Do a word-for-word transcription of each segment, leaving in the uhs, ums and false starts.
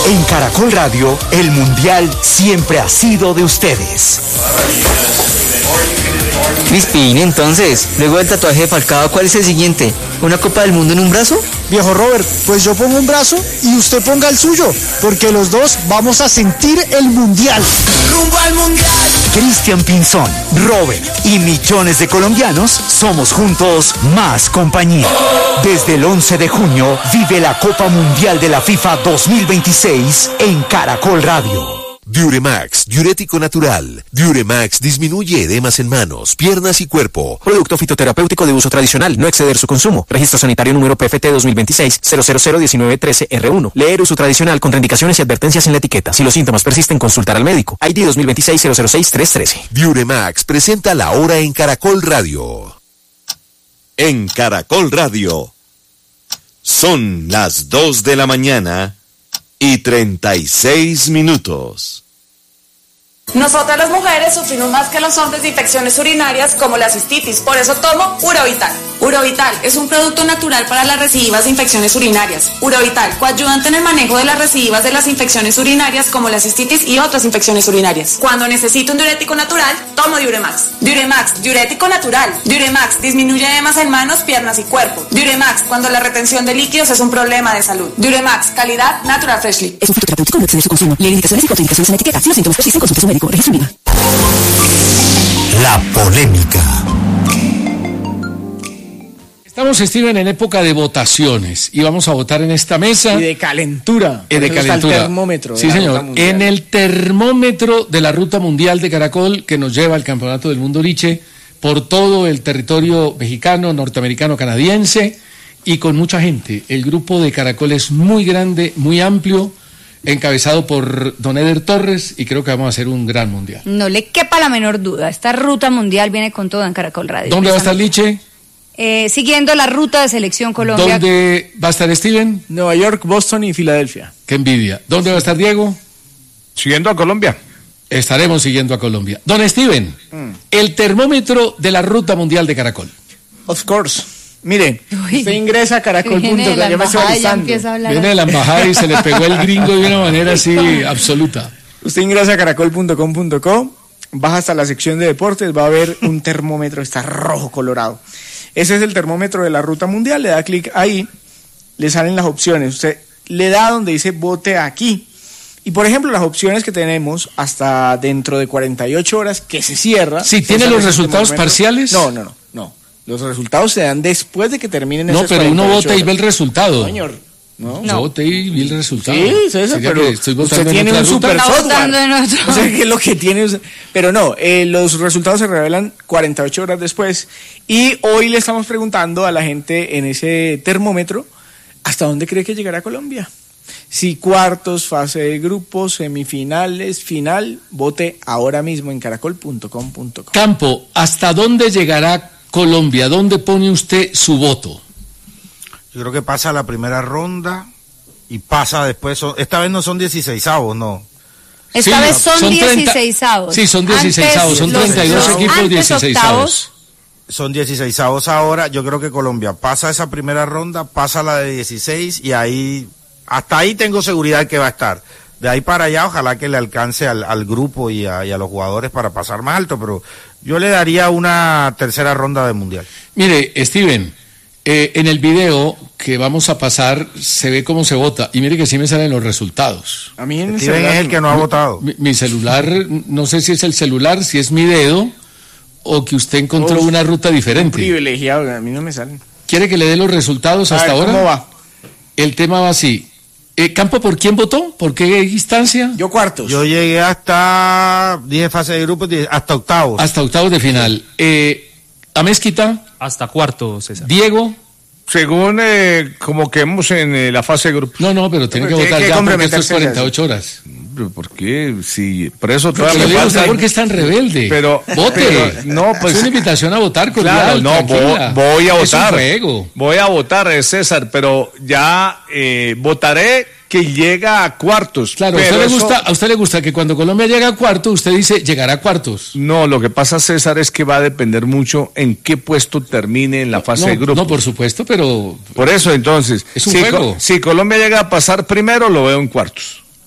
En Caracol Radio, el Mundial siempre ha sido de ustedes. Crispin, entonces, luego del tatuaje de Falcao, ¿cuál es el siguiente? ¿Una Copa del Mundo en un brazo? Viejo Robert, pues yo pongo un brazo y usted ponga el suyo, porque los dos vamos a sentir el Mundial. ¡Rumbo al Mundial! Cristian Pinzón, Robert y millones de colombianos somos juntos más compañía. Desde el once de junio vive la Copa Mundial de la FIFA dos mil veintiséis en Caracol Radio. Diuremax, diurético natural. Diuremax disminuye edemas en manos, piernas y cuerpo. Producto fitoterapéutico de uso tradicional, no exceder su consumo. Registro sanitario número P F T dos mil veintiséis cero cero cero diecinueve trece R uno. Leer uso tradicional, contraindicaciones y advertencias en la etiqueta. Si los síntomas persisten, consultar al médico. I D dos mil veintiséis cero cero seis tres trece. Diuremax presenta la hora en Caracol Radio. En Caracol Radio. Son las dos de la mañana y treinta y seis minutos. Nosotras las mujeres sufrimos más que los hombres de infecciones urinarias como la cistitis, por eso tomo Urovital. Urovital es un producto natural para las recidivas de infecciones urinarias. Urovital, coayudante en el manejo de las recidivas de las infecciones urinarias como la cistitis y otras infecciones urinarias. Cuando necesito un diurético natural, tomo Diuremax. Diuremax, diurético natural. Diuremax disminuye edemas en manos, piernas y cuerpo. Diuremax, cuando la retención de líquidos es un problema de salud. Diuremax, calidad Natural Freshly. Es un fitoterapéutico, no exceder su consumo. Leer indicaciones y contraindicaciones en la etiqueta. Si los síntomas persisten, consulte a su médico. Registro INVIMA. La polémica. Estamos, Steven, en época de votaciones y vamos a votar en esta mesa. Y de calentura. Y de calentura. El termómetro. Sí, señor. En el termómetro de la Ruta Mundial de Caracol que nos lleva al Campeonato del Mundo Liche por todo el territorio mexicano, norteamericano, canadiense y con mucha gente. El grupo de Caracol es muy grande, muy amplio, encabezado por don Eder Torres, y creo que vamos a hacer un gran mundial. No le quepa la menor duda, esta ruta mundial viene con todo en Caracol Radio. ¿Dónde va a estar Liche? Eh, siguiendo la ruta de Selección Colombia. ¿Dónde va a estar Steven? Nueva York, Boston y Filadelfia. Qué envidia. ¿Dónde va a estar Diego? Siguiendo a Colombia. Estaremos siguiendo a Colombia. Don Steven, mm. el termómetro de la Ruta Mundial de Caracol. Of course. Mire, Uy, usted ingresa a caracol punto com, ya me estoy alisando. Viene de la embajada y se le pegó el gringo de una manera así absoluta. Usted ingresa a caracol punto com punto co, baja hasta la sección de deportes, va a ver un termómetro, está rojo colorado. Ese es el termómetro de la Ruta Mundial, le da clic ahí, le salen las opciones, usted le da donde dice vote aquí. Y por ejemplo, las opciones que tenemos hasta dentro de cuarenta y ocho horas que se cierra. ¿Sí tiene los resultados parciales? No, no, no, no. Los resultados se dan después de que terminen esas No, pero uno vota y ve el resultado. No, señor. No. no. Vote y ve el resultado. Sí, César, pero estoy usted tiene un super software. O sea, ¿qué es lo que tiene? Pero no, eh, los resultados se revelan cuarenta y ocho horas después. Y hoy le estamos preguntando a la gente en ese termómetro, ¿hasta dónde cree que llegará Colombia? Si cuartos, fase de grupos, semifinales, final, vote ahora mismo en caracol punto com punto co. Campo, ¿hasta dónde llegará Colombia? ¿Dónde pone usted su voto? Yo creo que pasa la primera ronda y pasa después. Esta vez no son dieciseisavos, no. Esta sí, vez son, son dieciseisavos. Sí, son dieciseisavos, son treinta y dos equipos dieciseisavos. Son dieciseisavos ahora. Yo creo que Colombia pasa esa primera ronda, pasa la de dieciséis y ahí, hasta ahí tengo seguridad que va a estar. De ahí para allá, ojalá que le alcance al, al grupo y a, y a los jugadores para pasar más alto, pero yo le daría una tercera ronda de mundial. Mire, Steven, eh, en el video que vamos a pasar se ve cómo se vota, y mire que sí me salen los resultados. A mí en el Steven celular, es el que no ha votado. Mi, mi celular, no sé si es el celular, si es mi dedo, o que usted encontró oh, una ruta diferente. Un privilegiado, a mí no me salen. ¿Quiere que le dé los resultados hasta ver, ahora? ¿Cómo va? El tema va así. Eh, ¿Campo por quién votó? ¿Por qué instancia? Yo cuartos. Yo llegué hasta, dije fase de grupos, hasta octavos. Hasta octavos de final. Eh, ¿Amezquita? Hasta cuarto, César. ¿Diego? Según eh, como quedemos en eh, la fase de grupos. No, no, pero tiene que votar ya porque esto es cuarenta y ocho horas. ¿Por qué? Sí, por eso todavía me falta. ¿Por qué es tan rebelde? Pero vote. Pero, no, pues es una invitación a votar cordial. Claro, no, tranquila. voy a votar. Es un juego. Voy a votar, César, pero ya eh, votaré que llega a cuartos. Claro, pero ¿a usted, eso... le gusta, a usted le gusta que cuando Colombia llega a cuartos, usted dice llegará a cuartos. No, lo que pasa, César, es que va a depender mucho en qué puesto termine en la fase no, de grupos. No, por supuesto, pero... Por eso, entonces, es un si, juego. si Colombia llega a pasar primero, lo veo en cuartos.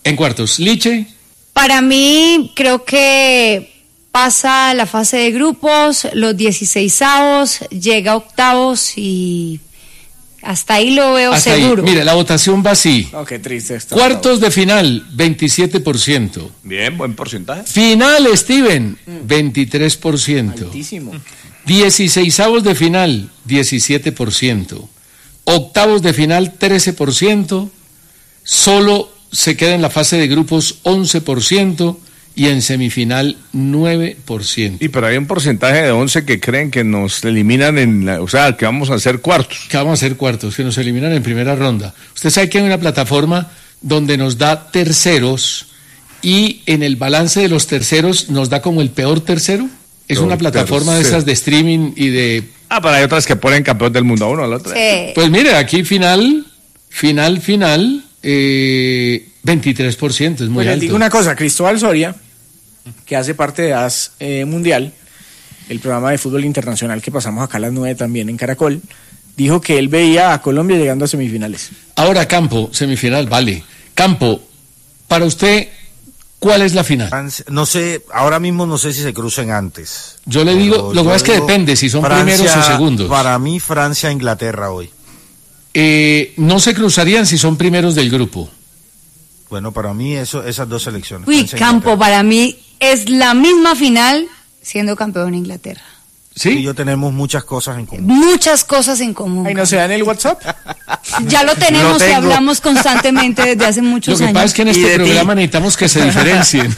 En cuartos, Liche. Para mí, creo que pasa la fase de grupos, los dieciseisavos, llega a octavos y hasta ahí lo veo Hasta seguro. Ahí. Mire, la votación va así. Oh, qué triste esto. Cuartos de final, veintisiete por ciento. Bien, buen porcentaje. Final, Steven, veintitrés por ciento. Altísimo. Dieciseisavos de final, diecisiete por ciento. Octavos de final, trece por ciento. Solo se queda en la fase de grupos once por ciento y en semifinal nueve por ciento. Y pero hay un porcentaje de once que creen que nos eliminan en la, o sea, que vamos a hacer cuartos. Que vamos a hacer cuartos, que nos eliminan en primera ronda. Usted sabe que hay una plataforma donde nos da terceros y en el balance de los terceros nos da como el peor tercero. Es Peor una plataforma de tercero. esas de streaming y de... Ah, pero hay otras que ponen campeón del mundo a uno, a la otra. Sí. Pues mire, aquí final, final, final, eh, veintitrés por ciento, es muy Pues les alto. digo una cosa, Cristóbal Soria, que hace parte de A S eh, Mundial, el programa de fútbol internacional que pasamos acá a las nueve también en Caracol, dijo que él veía a Colombia llegando a semifinales. Ahora Campo, semifinal, vale. Campo, para usted, ¿cuál es la final? Francia, no sé, ahora mismo no sé si se crucen antes. Yo le digo, Pero lo que yo pasa es que digo depende si son Francia, primeros o segundos. Para mí, Francia-Inglaterra hoy. Eh, no se cruzarían si son primeros del grupo. Bueno, para mí eso, esas dos selecciones. Uy, Francia e Campo, Inglaterra. para mí es la misma final siendo campeón Inglaterra. Sí, y yo tenemos muchas cosas en común. Muchas cosas en común. Ay, ¿no se dan el WhatsApp? Ya lo tenemos Lo y tengo. hablamos constantemente desde hace muchos Lo que años. pasa es que en Y este de ti. programa necesitamos que se diferencien,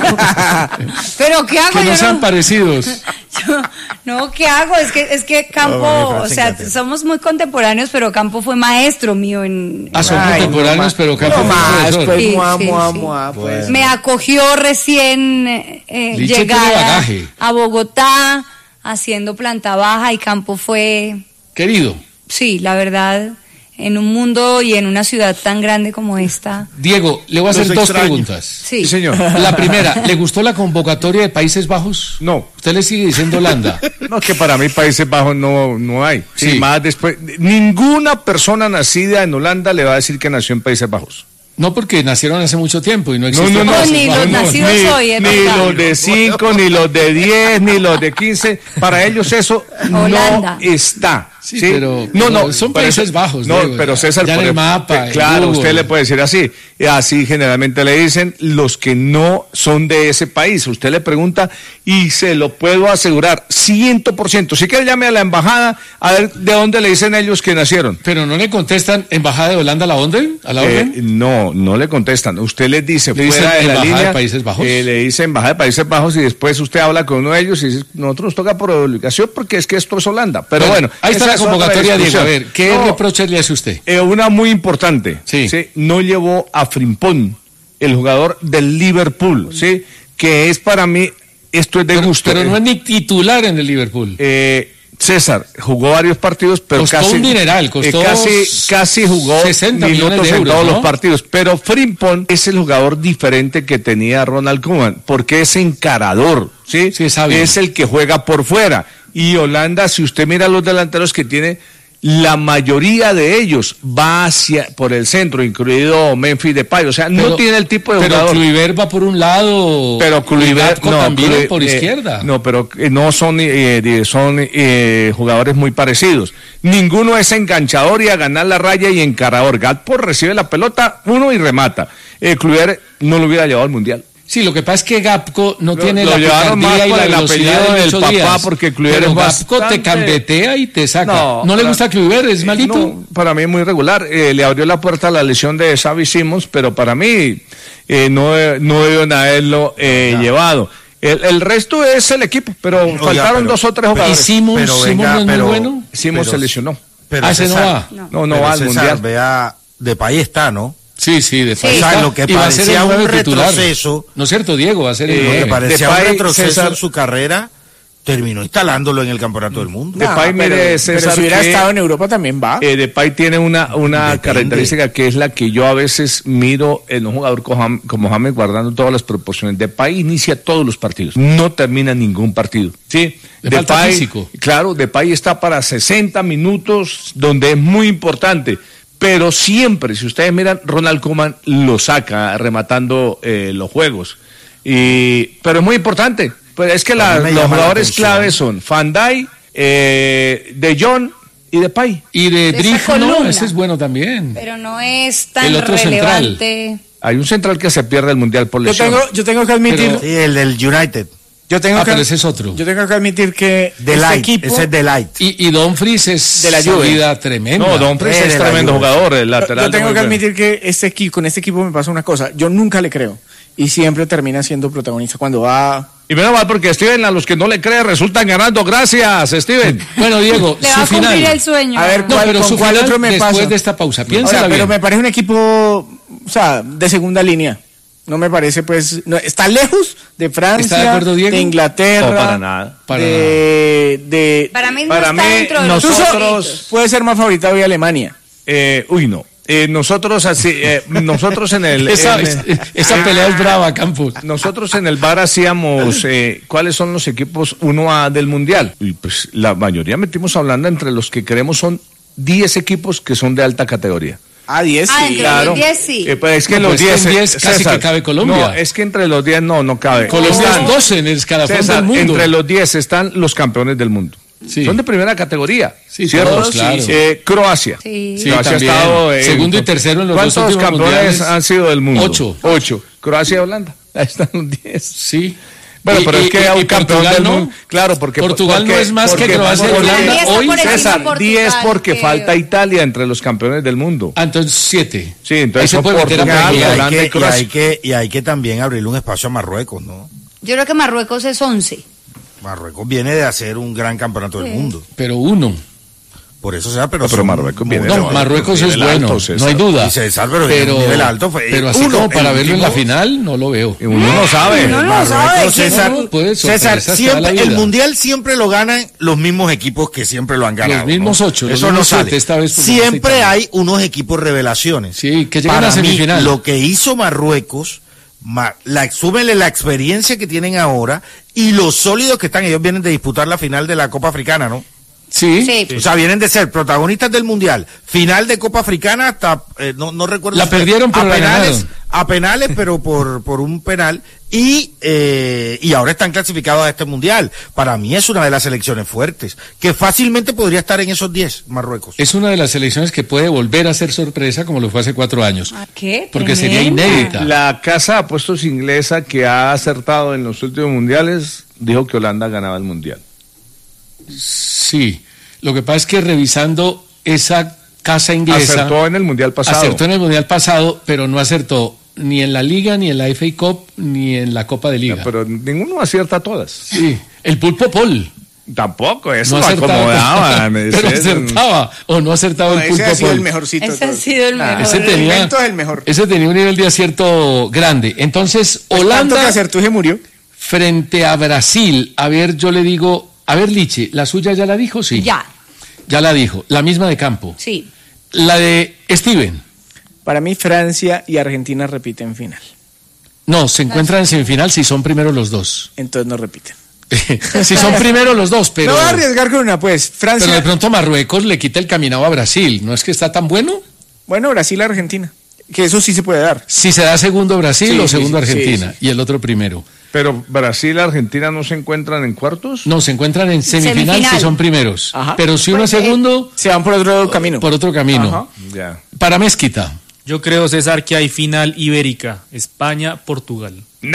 Pero ¿qué hago? que no Yo sean no- parecidos. Yo- no, ¿qué hago? Es que es que Campo, No, o Francia, sea, Inglaterra. somos muy contemporáneos, pero Campo fue maestro mío en... Ah, son Ay, contemporáneos, no pero Campo No fue más, profesor. pues, Sí, mua, sí, mua, sí. mua, pues. Me acogió recién eh, Liche tiene llegada bagaje. a Bogotá, haciendo planta baja, y Campo fue, Querido, sí, la verdad, en un mundo y en una ciudad tan grande como esta. Diego, le voy a Los hacer dos extraño. preguntas. Sí. Sí, señor. La primera, ¿le gustó la convocatoria de Países Bajos? No. Usted le sigue diciendo Holanda. No, es que para mí Países Bajos no, no hay. Sí. Sí. Más después, ninguna persona nacida en Holanda le va a decir que nació en Países Bajos. No, porque nacieron hace mucho tiempo y no No, existen no, no, No, Países ni Bajos. los No. nacidos ni, hoy, es ni verdad. los de cinco, ni los de diez, ni los de quince. Para ellos eso Holanda. no está. Sí, pero- no, pero no, son pero Países eso- Bajos, No, Diego, pero ya- César, ya en por el ejemplo, mapa, en claro, Google. usted le puede decir así. Así generalmente le dicen los que no son de ese país. Usted le pregunta y se lo puedo asegurar, cien por ciento. Si quiere llame a la embajada a ver de dónde le dicen ellos que nacieron. Pero no le contestan Embajada de Holanda a la orden, a la Eh, orden. no, no le contestan. Usted les dice Le fuera dicen de la Embajada línea. de Países Bajos. eh, le dice Embajada de Países Bajos y después usted habla con uno de ellos y dice, nosotros nos toca por obligación porque es que esto es Holanda. Pero bueno, ahí está esa la es otra convocatoria, Diego. A discusión. ver, ¿qué No, reproches le hace usted? eh, una muy importante. Sí. No llevó a Frimpong, el jugador del Liverpool, ¿sí? Que es para mí, esto es de Pero, gusto. pero no eh, es ni titular en el Liverpool. eh, César jugó varios partidos, pero Costó casi un dineral, costó eh, casi casi jugó sesenta millones minutos de en euros, todos ¿no? los partidos. Pero Frimpong es el jugador diferente que tenía Ronald Koeman, porque es encarador, sí, Sí, es hábil. es el que juega por fuera. Y Holanda, si usted mira los delanteros que tiene, la mayoría de ellos va hacia por el centro, incluido Memphis Depay. O sea, no Pero- tiene el tipo de Pero jugador. Kluivert va por un lado. Pero y Kluivert Gapco no, también Kluivert, por eh, izquierda. No, pero eh, no son eh, de- son eh, jugadores muy parecidos. Ninguno es enganchador y a ganar la raya y encarador. Gakpo recibe la pelota uno y remata. Eh, Kluivert no lo hubiera llevado al mundial. Sí, lo que pasa es que Gapco no Lo- tiene lo la llevaron picardía más y por la el velocidad apellido de del Lucho papá, Díaz. porque Kluivert Pero es Gapco te bastante- cambetea y te saca. ¿No, le para- gusta Kluivert? ¿Es malito? No, para mí es muy regular. Eh, le abrió la puerta a la lesión de Xavi Simons, pero para mí eh, no, no deben haberlo eh, llevado. El, el resto es el equipo, pero Oiga, faltaron pero- dos o tres ¿Y jugadores. Simons, Pero Simons venga, no es muy pero- bueno? Simons pero- se lesionó. Pero Ah, ese no César, va. No, no pero va al César, mundial. vea, de país está, ¿no? Sí, sí, de Sí. país O sea, está. lo que Y va a ser el parecía un nueve titular. retroceso- No es cierto, Diego, va a ser el Eh, Lo que nueve. parecía Depay, un retroceso César- en su carrera, terminó instalándolo en el campeonato del mundo. Depay, pero, mire, pero César, si hubiera que- estado en Europa también va. Eh, Depay tiene una, una Depende. característica que es la que yo a veces miro en un jugador como Jam- como James, guardando todas las proporciones. Depay inicia todos los partidos, no termina ningún partido. ¿Sí? Le falta Depay, físico. Claro, Depay está para sesenta minutos, donde es muy importante. pero siempre, si ustedes miran, Ronald Koeman lo saca rematando eh, los juegos. Y, pero es muy importante, pues es que la, los jugadores claves son Van Dijk, eh, De Jong y Depay. Y de De Drick, esa no, columna. ese es bueno también. Pero no es tan El otro relevante. Hay un central que se pierde el Mundial por Yo lesión. tengo, yo tengo que admitir, Sí, el del United. yo tengo Ah, que, pero ese es otro. yo tengo que admitir que De este Light, equipo, ese es de Light. Y, y Dumfries es De la Juve. salida tremenda. No, Dumfries Eh, es de la tremendo Juve. jugador, el yo, lateral. yo tengo muy que bueno. admitir que este equipo, con este equipo me pasa una cosa, yo nunca le creo y siempre termina siendo protagonista cuando va. Y menos mal porque Steven, a los que no le creen, resultan ganando. Gracias, Steven. Bueno, Diego, Le va su a cumplir final. el sueño. A ver, No, ¿cuál, pero con su cuál final otro me después pasa? de esta pausa. Piénsala Ahora, pero bien. me parece un equipo, o sea, de segunda línea. No me parece, pues, no, está lejos de Francia, ¿Está de acuerdo, Diego? de Inglaterra, No, para nada. Para de, de- Para mí no Para está mí, dentro de los nosotros- favoritos. puede ser más favorita hoy Alemania. Eh, uy, no. Eh, nosotros así, eh, nosotros en el... Esa, en- es- esa pelea es brava, Campos. Nosotros en el bar hacíamos eh, cuáles son los equipos uno A del Mundial. Y pues la mayoría metimos hablando entre los que creemos son diez equipos que son de alta categoría. Ah, diez, Ah, sí. entre los diez sí. Eh, pues es que No, los pues es que en diez diez casi César, que cabe Colombia. No, es que entre los diez no, no cabe. Colombia Están- es doce en el escalafón César, del mundo. entre los diez están los campeones del mundo. Sí. Son de primera categoría. Sí, ¿cierto? todos, claro. Eh, Croacia. Sí. Sí, Croacia ha también. estado en- Segundo y tercero en los dos ¿Cuántos últimos campeones mundiales? han sido del mundo? Ocho. Ocho. Croacia y Holanda. Ahí están los diez. Sí. Bueno, Y- pero y- es que y- a un y campeón Portugal del no. mundo. Claro, porque Portugal porque- no es más que porque- Croacia y porque- Holanda. Para mí está Hoy, por encima César, Portugal, diez porque que- falta Italia entre los campeones del mundo. Ah, entonces siete. Sí, entonces Ahí se son puede meter a Portugal, Y Portugal. hay, Holanda y que, y, Croacia. hay que, y hay que también abrirle un espacio a Marruecos, ¿no? Yo creo que Marruecos es once. Marruecos viene de hacer un gran campeonato del mundo. Pero uno. Por eso sea, pero, No, pero son Marruecos muy- viene No, de- Marruecos nivel es bueno, alto, César. no hay duda. Y César, pero viene de un nivel alto, fue- pero así uno, como para el verlo en la último- final, no lo veo. Y uno no sabe. No lo Marruecos, sabe, César, no, puede César, sorpresas toda la siempre, el vida. mundial siempre lo ganan los mismos equipos que siempre lo han ganado. Los mismos ¿no? ocho, los Eso no mismos sale. siete, esta vez porque Siempre no está hay unos equipos revelaciones. Sí, que llegan Para a semifinal. mí, lo que hizo Marruecos, ma- la, súmenle la experiencia que tienen ahora y los sólidos que están. Ellos vienen de disputar la final de la Copa Africana, ¿no? Sí. Sí. O sea, vienen de ser protagonistas del Mundial, final de Copa Africana hasta, eh, no, no recuerdo. La si fue perdieron, pero a la penales, ganaron. a penales, pero por, por un penal, y, eh, y ahora están clasificados a este Mundial. Para mí es una de las selecciones fuertes, que fácilmente podría estar en esos diez, Marruecos. Es una de las selecciones que puede volver a ser sorpresa como lo fue hace cuatro años. ¿A qué? Porque sería Tremenda. inédita. La casa de apuestos inglesa que ha acertado en los últimos mundiales dijo que Holanda ganaba el mundial. Sí. Lo que pasa es que revisando esa casa inglesa. Acertó en el mundial pasado. Acertó en el mundial pasado, pero no acertó ni en la Liga, ni en la F A Cup, ni en la Copa de Liga. No, pero ninguno acierta todas. Sí. El Pulpo Pol. Tampoco, eso No lo acertaba. acomodaban. Pero ese- acertaba. O no acertaba No, el ese Pulpo ha sido Pol. el mejorcito. de Ese ha todos. sido el mejor. Ese El tenía, invento es el mejor. ese tenía un nivel de acierto grande. Entonces, Pues tanto que Holanda acertó y se murió. frente a Brasil. A ver, yo le digo, a ver, Liche, ¿la suya ya la dijo? Sí. Ya, Ya la dijo. La misma de campo. sí. La de Steven. Para mí, Francia y Argentina repiten final. No, se encuentran en semifinal si son primeros los dos. Entonces no repiten. Si son primeros los dos, pero, no voy a arriesgar con una, pues. pero de Francia. pronto Marruecos le quita el caminado a Brasil. ¿No es que está tan bueno? Bueno, Brasil-Argentina. Que eso sí se puede dar. Si se da segundo Brasil Sí, o sí, segundo sí, Argentina sí, y el otro primero. Pero Brasil y Argentina no se encuentran en cuartos. No, se encuentran en semifinal, Semifinal. si son primeros. Ajá. Pero si uno es Porque- segundo, Se van por otro camino. por otro camino. Ajá. Ya. Para Mezquita. Yo creo, César, que hay final ibérica, España-Portugal.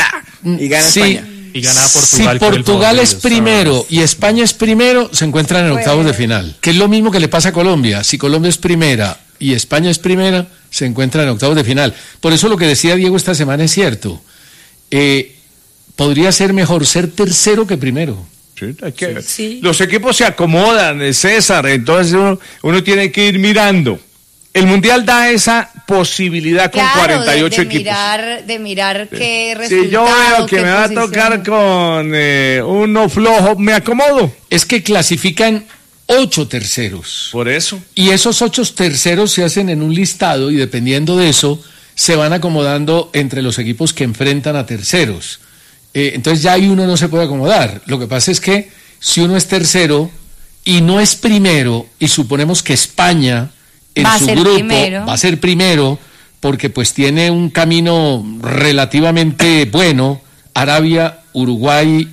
Y gana Sí. España. Y gana Portugal. Si por el Portugal favor de es Dios. primero y España es primero, se encuentran en Bueno. octavos de final. Que es lo mismo que le pasa a Colombia. Si Colombia es primera y España es primera, se encuentran en octavos de final. Por eso lo que decía Diego esta semana es cierto. Eh, podría ser mejor ser tercero que primero. Sí, hay que- Sí. Los equipos se acomodan, eh, César, entonces uno, uno tiene que ir mirando. El mundial da esa posibilidad con Claro, cuarenta y ocho de, de equipos. mirar, de mirar qué resultado, Si yo veo que qué me va a posición. tocar con eh, uno flojo, me acomodo. Es que clasifican ocho terceros. Por eso. Y esos ocho terceros se hacen en un listado y dependiendo de eso se van acomodando entre los equipos que enfrentan a terceros. Eh, entonces ya ahí uno no se puede acomodar. Lo que pasa es que si uno es tercero y no es primero y suponemos que España en Va a su ser grupo primero. va a ser primero porque pues tiene un camino relativamente bueno, Arabia, Uruguay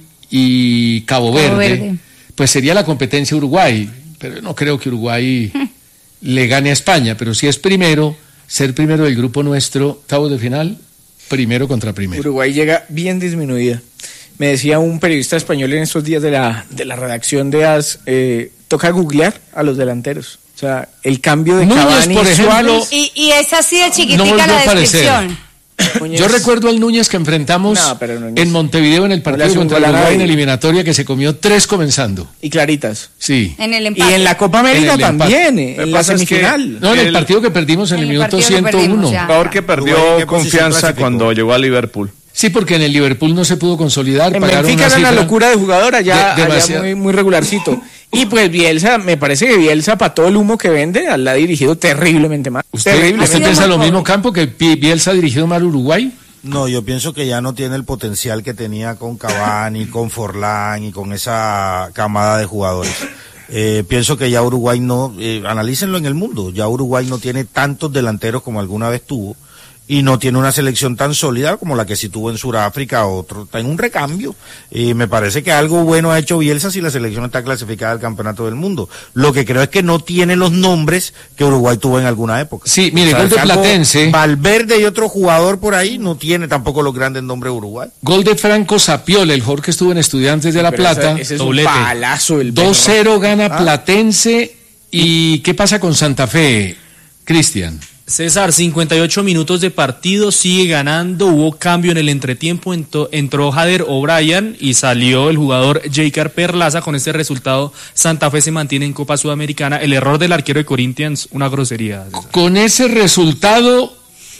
y Cabo Verde, Cabo Verde. pues sería la competencia Uruguay, pero no creo que Uruguay le gane a España, pero si es primero, ser primero del grupo nuestro, octavos de final, primero contra primero. Uruguay llega bien disminuida. Me decía un periodista español en estos días de la, de la redacción de A S, eh, toca googlear a los delanteros. O sea, el cambio de Núñez, Cavani por y ejemplo, Suárez. Y, y es así de No chiquitica volvió la a aparecer. descripción. Yo recuerdo al Núñez que enfrentamos No, pero Núñez- en Montevideo en el No le partido hace un contra gol a Uruguay en nadie. eliminatoria que se comió tres comenzando. Y claritas. Sí. En el Y empate. en la Copa América En el empate. también, Lo que en la pasa es que- semifinal. No, en el El- partido que perdimos en el En el minuto partido que ciento uno. perdimos, ya. Jugador que Uruguay, ¿en perdió qué posición confianza clasificó? cuando llegó a Liverpool. Sí, porque en el Liverpool no se pudo consolidar. En pagaron Benfica era una cifra- locura de jugador, allá, De- allá demasiado. muy, muy regularcito. Y pues Bielsa, me parece que Bielsa, para todo el humo que vende, la ha dirigido terriblemente mal. ¿Usted, Terriblemente usted sido piensa muy lo pobre. mismo, Campo, que Pi- Bielsa ha dirigido mal Uruguay? No, yo pienso que ya no tiene el potencial que tenía con Cavani, con Forlán y con esa camada de jugadores. Eh, pienso que ya Uruguay no, eh, analícenlo en el mundo, ya Uruguay no tiene tantos delanteros como alguna vez tuvo y no tiene una selección tan sólida como la que sí tuvo en Sudáfrica, otro, está en un recambio. Y me parece que algo bueno ha hecho Bielsa si la selección está clasificada al Campeonato del Mundo. Lo que creo es que no tiene los nombres que Uruguay tuvo en alguna época. Sí, mire, gol de salvo Platense. Valverde y otro jugador por ahí no tiene tampoco los grandes nombres de Uruguay. Gol de Franco Sapiola, el jugador que estuvo en Estudiantes de La Pero Plata. Ese, ese es Doblete. un palazo el dos cero gana Ah. Platense. ¿Y qué pasa con Santa Fe, Cristian? César, cincuenta y ocho minutos de partido, sigue ganando, hubo cambio en el entretiempo, ento- entró Jader O'Brien y salió el jugador Jaker Perlaza. Con este resultado, Santa Fe se mantiene en Copa Sudamericana. El error del arquero de Corinthians, una grosería. César. Con ese resultado,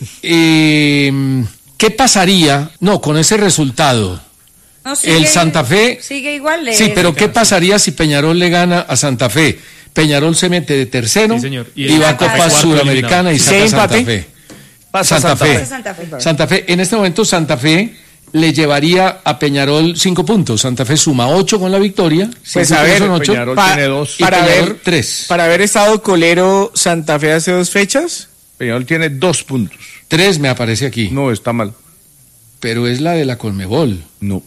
eh, ¿qué pasaría? No, con ese resultado. No, sigue- El Santa Fe. Sigue igual. de- Sí, pero ¿qué pasaría si Peñarol le gana a Santa Fe? Peñarol se mete de tercero Sí, señor. Y y, el va a Santa Fe Copa cuarto Sudamericana y eliminado. saca ¿Sí, Santa empate? Fe. Pasa Santa Santa Fe. Fe. Santa Fe. Santa Fe. En este momento Santa Fe le llevaría a Peñarol cinco puntos. Santa Fe suma ocho con la victoria. Pues Cinco a ver, son ocho. Peñarol pa- tiene dos. Y para Peñarol ver, tres. para haber estado colero Santa Fe hace dos fechas. Peñarol tiene dos puntos. Tres me aparece aquí. No, está mal. Pero es la de la Colmebol. No.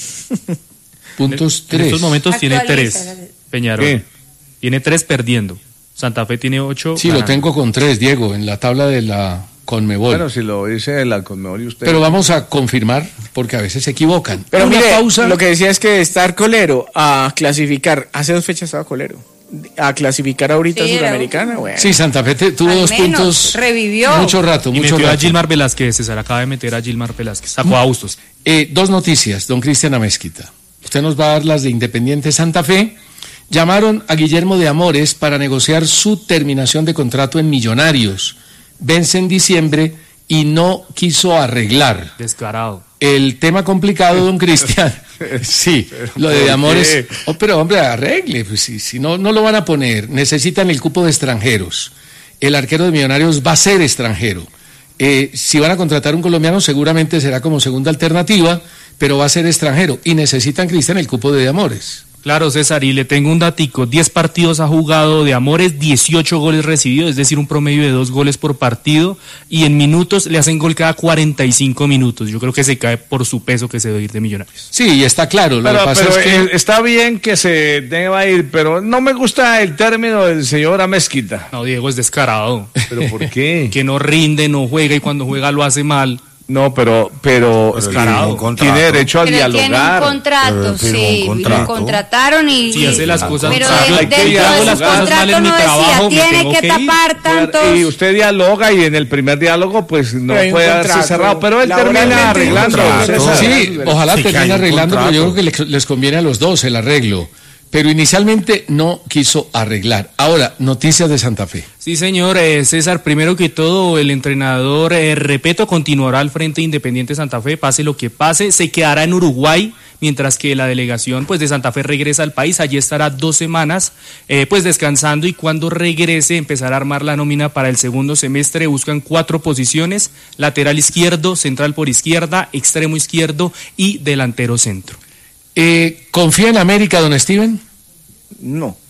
Puntos En tres. estos momentos tiene Actualiza. tres. Peñarol. ¿Qué? Tiene tres perdiendo. Santa Fe tiene ocho. Sí, lo ganando. tengo con tres, Diego, en la tabla de la Colmebol. Bueno, si lo dice la Conmebol y usted. Pero vamos a confirmar, porque a veces se equivocan. Pero Una mire, pausa. lo que decía es que de estar colero a clasificar, hace dos fechas estaba colero, a clasificar ahorita Sí, a era Sudamericana, bueno. Sí, Santa Fe te- tuvo Al dos menos, puntos. revivió. Mucho rato, Y mucho metió a rato. Gilmar Velázquez, César. Acaba de meter a Gilmar Velázquez. Sacó a Bustos. Eh, dos noticias, don Cristian Amezquita. Usted nos va a dar las de Independiente Santa Fe. Llamaron a Guillermo de Amores para negociar su terminación de contrato en Millonarios. Vence en diciembre y no quiso arreglar. Descarado. El tema complicado, don Cristian. Sí, lo de, ¿por de Amores. qué? Oh, pero hombre, arregle. Pues, si, si no, no lo van a poner. Necesitan el cupo de extranjeros. El arquero de Millonarios va a ser extranjero. Eh, si van a contratar un colombiano, seguramente será como segunda alternativa, pero va a ser extranjero. Y necesitan, Cristian, el cupo de Amores. Claro, César, y le tengo un datico. diez partidos ha jugado de Amores, dieciocho goles recibidos, es decir, un promedio de dos goles por partido, y en minutos le hacen gol cada cuarenta y cinco minutos. Yo creo que se cae por su peso que se debe ir de Millonarios. Sí, y está claro. Lo Pero, que pasa pero, es que... eh, está bien que se deba ir, pero no me gusta el término del señor Amezquita. No, Diego es descarado. ¿Pero por qué? Que no rinde, no juega, y cuando juega lo hace mal. No, pero, pero, Pero descarado. tiene un contrato. Tiene derecho a Pero tiene un dialogar. contrato, Pero firmó un sí, contrato. lo contrataron y... Si hace las cosas Pero mal, de- hay que dentro de dialogar. sus Las cosas mal contratos en mi no decía, trabajo, me tiene tengo que que ir. tapar tantos... Y usted dialoga y en el primer diálogo pues no Pero hay un puede darse contrato. cerrado, pero él Laboralmente termina hay un arreglando. contrato. César. Sí, ojalá Sí, que hay termine un arreglando, pero yo contrato. creo que les, les conviene a los dos el arreglo. Pero inicialmente no quiso arreglar. Ahora, noticias de Santa Fe. Sí, señor. eh, César, primero que todo, el entrenador eh, Repeto continuará al frente de Independiente Santa Fe, pase lo que pase, se quedará en Uruguay, mientras que la delegación pues de Santa Fe regresa al país. Allí estará dos semanas eh, pues descansando, y cuando regrese empezará a armar la nómina para el segundo semestre. Buscan cuatro posiciones: lateral izquierdo, central por izquierda, extremo izquierdo y delantero centro. Eh, ¿Confía en América, don Steven? No.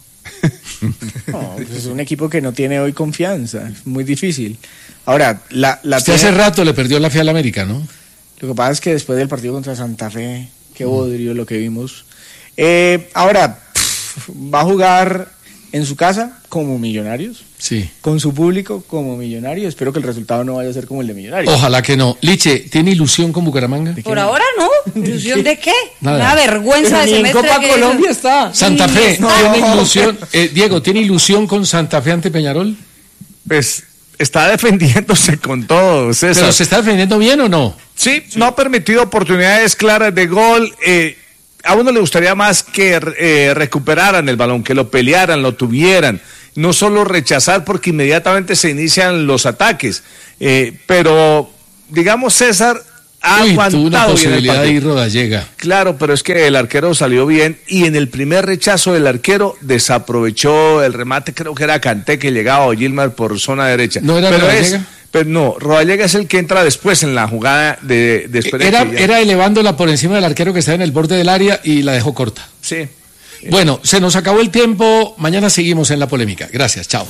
No, pues es un equipo que no tiene hoy confianza, es muy difícil. Ahora, la, la Usted tiene... hace rato le perdió la fe al América, ¿no? Lo que pasa es que después del partido contra Santa Fe, qué bodrio lo que vimos. Eh, ahora, pff, va a jugar en su casa como Millonarios. Sí. Con su público como Millonario. Espero que el resultado no vaya a ser como el de Millonarios. Ojalá que no. Liche, ¿tiene ilusión con Bucaramanga? Por ahora no. ¿Ilusión de qué? Nada. Una vergüenza de Ni en semestre. Copa que- Colombia está. Santa Fe, No. ¿tiene ilusión? Eh, Diego, ¿tiene ilusión con Santa Fe ante Peñarol? Pues está defendiéndose con todo, César. ¿Pero se está defendiendo bien o no? Sí, no ha permitido oportunidades claras de gol. Eh, a uno le gustaría más que eh, recuperaran el balón, que lo pelearan, lo tuvieran. No solo rechazar porque inmediatamente se inician los ataques. Eh, pero, digamos, César ha Uy, aguantado tuvo una bien el posibilidad de partido. ir Rodallega. Claro, pero es que el arquero salió bien y en el primer rechazo del arquero desaprovechó el remate, creo que era Kanté que llegaba o Gilmar por zona derecha. ¿No era pero Rodallega? es, pero no, Rodallega es el que entra después en la jugada de después de Era, que ya- era elevándola por encima del arquero que estaba en el borde del área y la dejó corta. Sí. Bueno, se nos acabó el tiempo. Mañana seguimos en la polémica. Gracias, chao.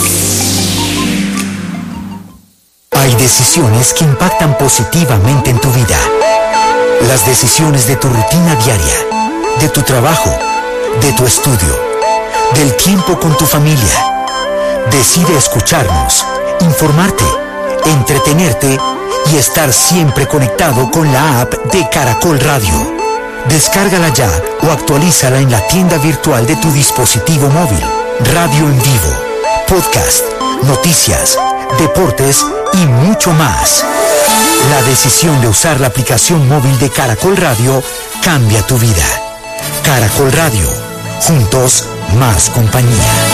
Hay decisiones que impactan positivamente en tu vida. Las decisiones de tu rutina diaria, de tu trabajo, de tu estudio, del tiempo con tu familia. Decide escucharnos, informarte, entretenerte y estar siempre conectado con la app de Caracol Radio. Descárgala ya o actualízala en la tienda virtual de tu dispositivo móvil. Radio en vivo, podcast, noticias, deportes y mucho más. La decisión de usar la aplicación móvil de Caracol Radio cambia tu vida. Caracol Radio, juntos más compañía.